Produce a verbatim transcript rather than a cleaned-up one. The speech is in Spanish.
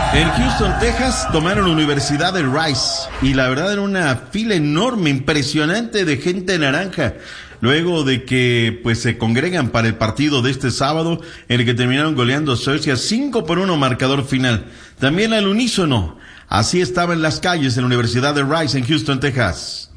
En Houston, Texas, tomaron la Universidad de Rice y la verdad era una fila enorme, impresionante de gente naranja. Luego de que pues se congregan para el partido de este sábado, en el que terminaron goleando a Suecia cinco por uno marcador final. También al unísono. Así estaban las calles en la Universidad de Rice en Houston, Texas.